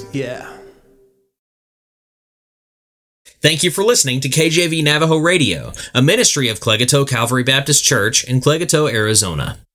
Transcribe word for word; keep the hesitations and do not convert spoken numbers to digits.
Yeah. Thank you for listening to K J V Navajo Radio, a ministry of Clegato Calvary Baptist Church in Clegato, Arizona.